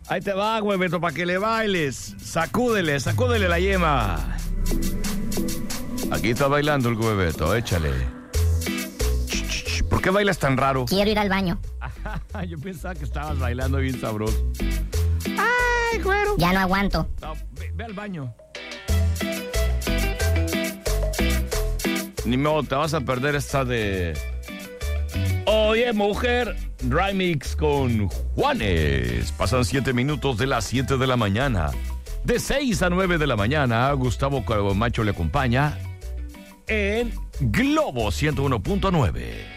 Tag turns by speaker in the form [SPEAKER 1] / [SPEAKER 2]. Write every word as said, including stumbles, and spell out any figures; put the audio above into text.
[SPEAKER 1] Ahí te va, güey, Beto, para que le bailes. Sacúdele, sacúdele la yema. Aquí está bailando el güey, Beto, échale. ¿Por qué bailas tan raro?
[SPEAKER 2] Quiero ir al baño.
[SPEAKER 1] Yo pensaba que estabas bailando bien sabroso. ¡Ay, güero!
[SPEAKER 2] Ya no aguanto.
[SPEAKER 1] No, ve, ve al baño. Ni modo, te vas a perder esta de... Oye, mujer, remix con Juanes. Pasan siete minutos de las siete de la mañana. De seis a nueve de la mañana, Gustavo Camacho le acompaña en Globo ciento uno punto nueve.